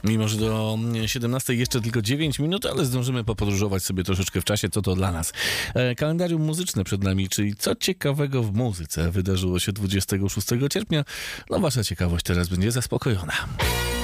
Mimo, że do 17 jeszcze tylko 9 minut, ale zdążymy popodróżować sobie troszeczkę w czasie, co to dla nas. Kalendarium muzyczne przed nami, czyli co ciekawego w muzyce wydarzyło się 26 sierpnia. No wasza ciekawość teraz będzie zaspokojona.